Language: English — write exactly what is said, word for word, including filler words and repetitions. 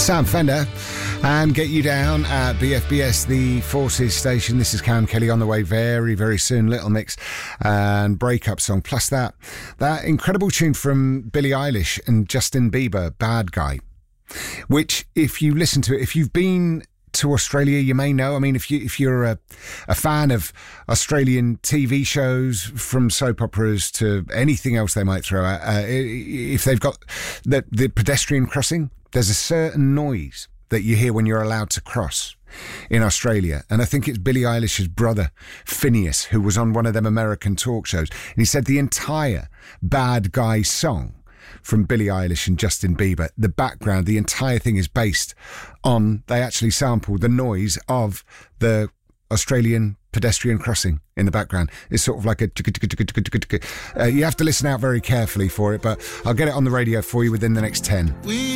Sam Fender, and Get You Down at B F B S, the Forces station. This is Cam Kelly on the way very, very soon. Little Mix and Breakup Song. Plus that, that incredible tune from Billie Eilish and Justin Bieber, Bad Guy, which if you listen to it, if you've been to Australia, you may know. I mean, if you if you're a, a fan of Australian T V shows, from soap operas to anything else they might throw out, uh, if they've got the, the pedestrian crossing, there's a certain noise that you hear when you're allowed to cross in Australia. And I think it's Billie Eilish's brother, Phineas, who was on one of them American talk shows. And he said the entire Bad Guy song from Billie Eilish and Justin Bieber, the background, the entire thing is based on, they actually sampled the noise of the Australian pedestrian crossing in the background. It's sort of like a... Uh, you have to listen out very carefully for it, but I'll get it on the radio for you within the next ten. We